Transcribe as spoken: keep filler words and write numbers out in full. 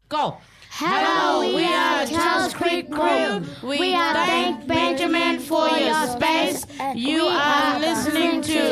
Go. Hello, we are Charles Creek Crew. We thank Benjamin for your space. You are listening to